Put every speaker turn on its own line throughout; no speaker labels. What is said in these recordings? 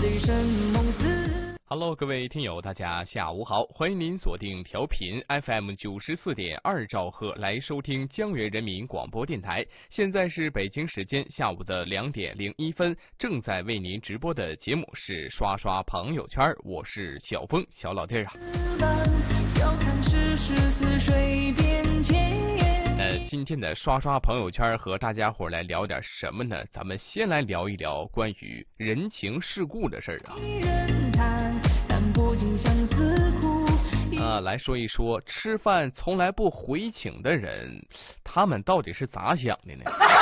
Hello， 各位听友，大家下午好，欢迎您锁定调频 FM 94.2兆赫来收听江源人民广播电台。现在是北京时间下午的2点01分，正在为您直播的节目是刷刷朋友圈，我是小峰小老弟儿啊。今天的刷刷朋友圈和大家伙来聊点什么呢？咱们先来聊一聊关于人情世故的事儿啊。来说一说吃饭从来不回请的人，他们到底是咋想的呢？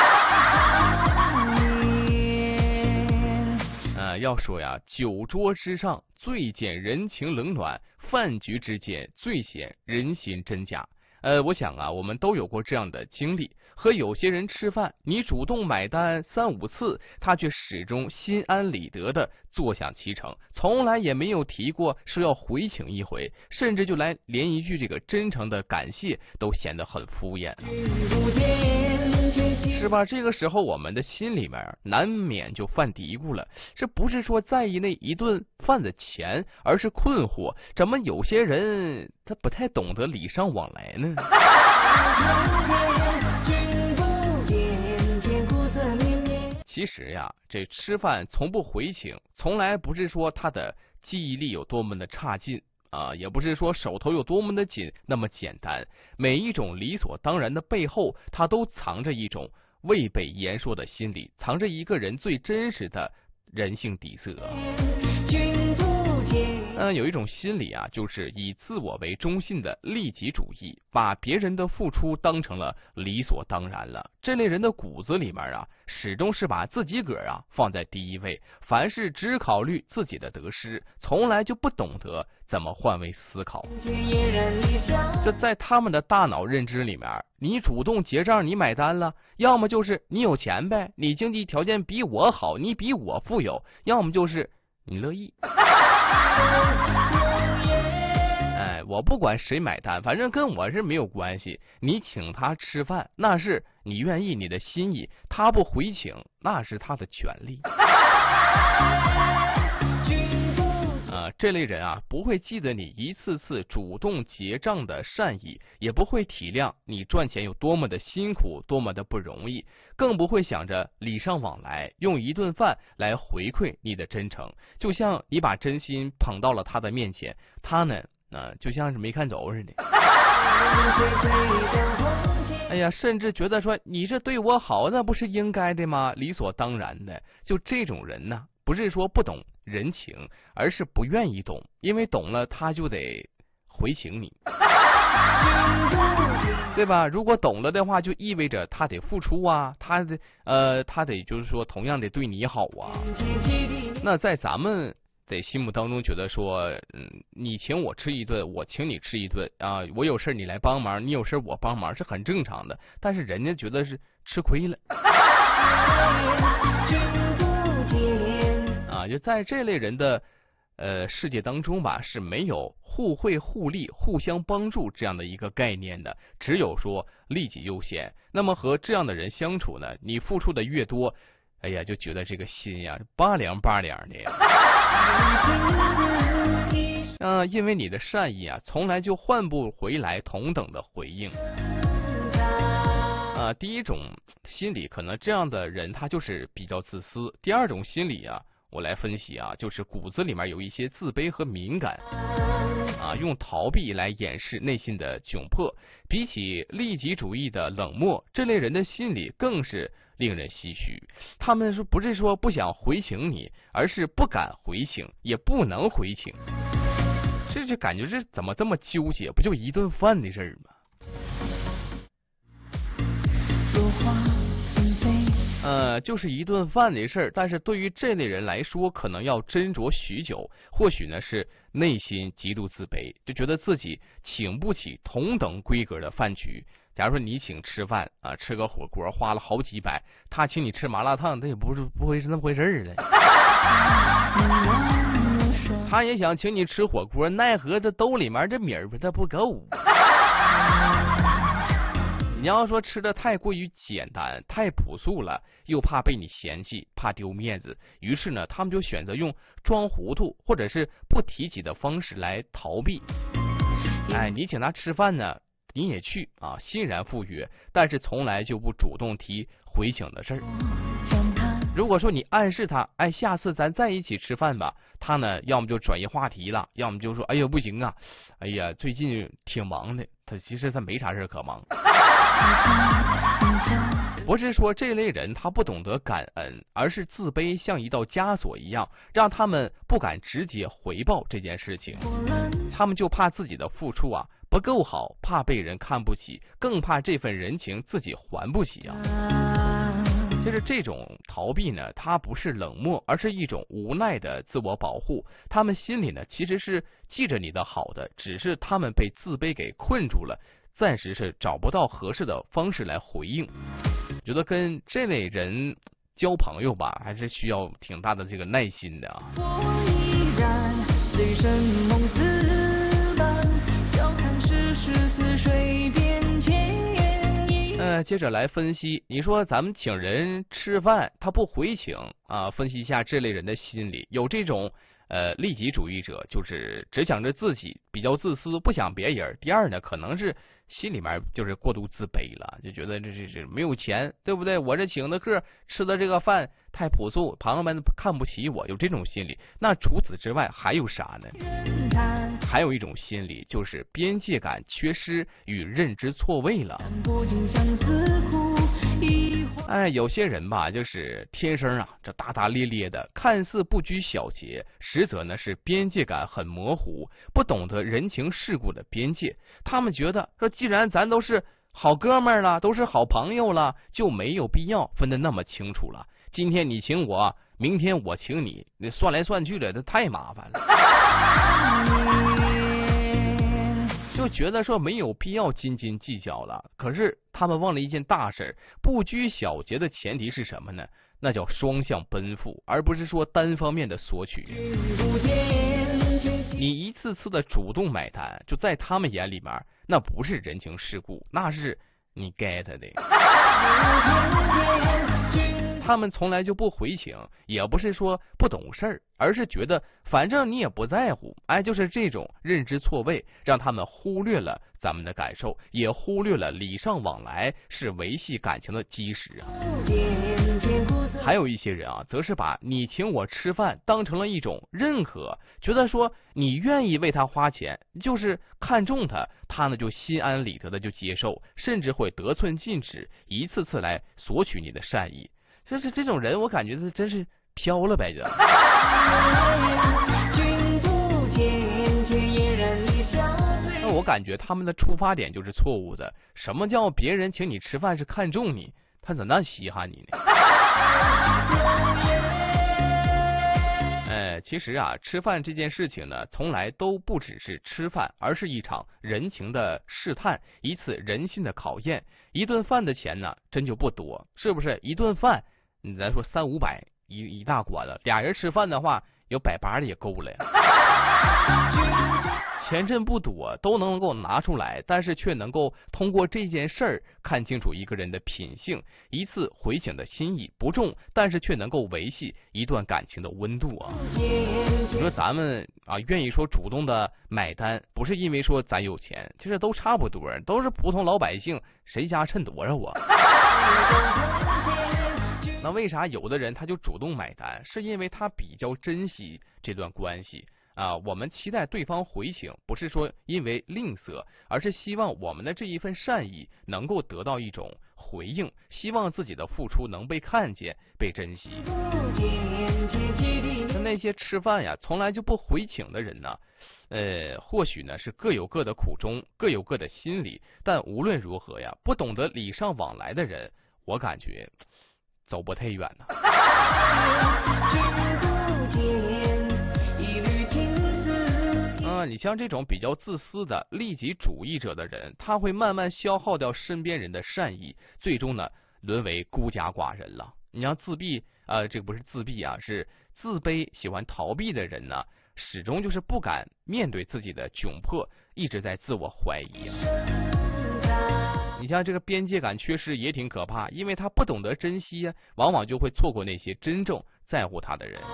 要说呀，酒桌之上最见人情冷暖，饭局之间最显人心真假。我想啊，我们都有过这样的经历，和有些人吃饭，你主动买单3、5次，他却始终心安理得的坐享其成，从来也没有提过说要回请一回，甚至就连一句这个真诚的感谢都显得很敷衍是吧？这个时候我们的心里面难免就犯嘀咕了，这不是说在意那一顿饭的钱，而是困惑怎么有些人他不太懂得礼尚往来呢？其实呀，这吃饭从不回请，从来不是说他的记忆力有多么的差劲也不是说手头有多么的紧那么简单。每一种理所当然的背后，它都藏着一种未被言说的心理，藏着一个人最真实的人性底色。有一种心理啊，就是以自我为中心的利己主义，把别人的付出当成了理所当然了。这类人的骨子里面啊，始终是把自己个儿放在第一位，凡事只考虑自己的得失，从来就不懂得怎么换位思考。这在他们的大脑认知里面，你主动结账，你买单了，要么就是你有钱呗，你经济条件比我好，你比我富有，要么就是你乐意。我不管谁买单，反正跟我是没有关系。你请他吃饭，那是你愿意，你的心意，他不回请，那是他的权利。这类人不会记得你一次次主动结账的善意，也不会体谅你赚钱有多么的辛苦，多么的不容易，更不会想着礼尚往来，用一顿饭来回馈你的真诚。就像你把真心捧到了他的面前，他呢就像是没看着似的。哎呀，甚至觉得说你这对我好，那不是应该的吗？理所当然的。就这种人呢，不是说不懂人情，而是不愿意懂，因为懂了他就得回请你，对吧？如果懂了的话，就意味着他得付出他得就是说同样得对你好那在咱们在心目当中觉得说，你请我吃一顿，我请你吃一顿我有事你来帮忙，你有事我帮忙是很正常的，但是人家觉得是吃亏了就在这类人的世界当中吧，是没有互惠互利、互相帮助这样的一个概念的，只有说利己优先。那么和这样的人相处呢，你付出的越多，哎呀，就觉得这个心拔凉拔凉的因为你的善意从来就换不回来同等的回应第一种心理，可能这样的人他就是比较自私。第二种心理我来分析就是骨子里面有一些自卑和敏感用逃避来掩饰内心的窘迫。比起利己主义的冷漠，这类人的心理更是令人唏嘘。他们不是说不想回请你，而是不敢回请，也不能回请。这就感觉这怎么这么纠结？不就一顿饭的事儿吗？就是一顿饭的事儿，但是对于这类人来说，可能要斟酌许久。或许呢是内心极度自卑，就觉得自己请不起同等规格的饭局。假如说你请吃饭吃个火锅花了好几百，他请你吃麻辣烫，这也不会是那么回事儿了。他也想请你吃火锅，奈何这兜里面这米儿它不够。 你要说吃的太过于简单、太朴素了，又怕被你嫌弃，怕丢面子，于是呢，他们就选择用装糊涂或者是不提起的方式来逃避。哎，你请他吃饭呢，你也去啊，欣然赴约，但是从来就不主动提回请的事儿。如果说你暗示他，哎，下次咱在一起吃饭吧，他呢，要么就转移话题了，要么就说，哎呀，不行啊，哎呀，最近挺忙的。其实他没啥事可忙。不是说这类人他不懂得感恩，而是自卑像一道枷锁一样，让他们不敢直接回报这件事情。他们就怕自己的付出啊不够好，怕被人看不起，更怕这份人情自己还不起啊。就是这种逃避呢，它不是冷漠，而是一种无奈的自我保护。他们心里呢，其实是记着你的好的，只是他们被自卑给困住了，暂时是找不到合适的方式来回应。觉得跟这类人交朋友吧，还是需要挺大的这个耐心的啊。接着来分析，你说咱们请人吃饭，他不回请啊，分析一下这类人的心理。有这种利己主义者，就是只想着自己，比较自私，不想别人。第二呢，可能是心里面就是过度自卑了，就觉得这没有钱，对不对？我这请的客，吃的这个饭太朴素，朋友们看不起我，有这种心理。那除此之外还有啥呢？还有一种心理，就是边界感缺失与认知错位了。哎，有些人吧，就是天生啊，这大大咧咧的，看似不拘小节，实则呢是边界感很模糊，不懂得人情世故的边界。他们觉得说，既然咱都是好哥们儿了，都是好朋友了，就没有必要分得那么清楚了。今天你请我，明天我请你，那算来算去的，这太麻烦了。就觉得说没有必要斤斤计较了。可是他们忘了一件大事，不拘小节的前提是什么呢？那叫双向奔赴，而不是说单方面的索取。你一次次的主动买单，就在他们眼里面，那不是人情世故，那是你该他的。他们从来就不回请，也不是说不懂事儿，而是觉得反正你也不在乎。哎，就是这种认知错位，让他们忽略了咱们的感受，也忽略了礼尚往来是维系感情的基石啊。还有一些人啊，则是把你请我吃饭当成了一种认可，觉得说你愿意为他花钱，就是看中他，他呢就心安理得的就接受，甚至会得寸进尺，一次次来索取你的善意。就是这种人，我感觉他真是飘了呗，这。那我感觉他们的出发点就是错误的。什么叫别人请你吃饭是看中你？他怎么那稀罕你呢？其实啊，吃饭这件事情呢，从来都不只是吃饭，而是一场人情的试探，一次人心的考验。一顿饭的钱呢，真就不多，是不是？一顿饭，你咱说300-500一大锅了，俩人吃饭的话，有180的也够了呀。钱真不多，都能够拿出来，但是却能够通过这件事儿看清楚一个人的品性。一次回请的心意不重，但是却能够维系一段感情的温度啊。你说咱们啊，愿意说主动的买单，不是因为说咱有钱，其实都差不多，都是普通老百姓，谁家趁多少啊？那为啥有的人他就主动买单？是因为他比较珍惜这段关系。我们期待对方回请，不是说因为吝啬，而是希望我们的这一份善意能够得到一种回应，希望自己的付出能被看见、被珍惜。那些吃饭呀，从来就不回请的人呢，或许呢是各有各的苦衷，各有各的心理，但无论如何呀，不懂得礼尚往来的人，我感觉走不太远呢。你像这种比较自私的利己主义者的人，他会慢慢消耗掉身边人的善意，最终呢沦为孤家寡人了。你像自闭这个不是自闭啊，是自卑喜欢逃避的人呢，始终就是不敢面对自己的窘迫，一直在自我怀疑啊。 你像这个边界感缺失也挺可怕，因为他不懂得珍惜呀，往往就会错过那些真正在乎他的人。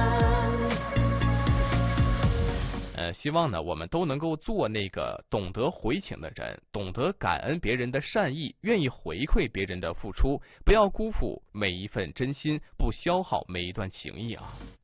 希望呢，我们都能够做那个懂得回请的人，懂得感恩别人的善意，愿意回馈别人的付出，不要辜负每一份真心，不消耗每一段情谊啊。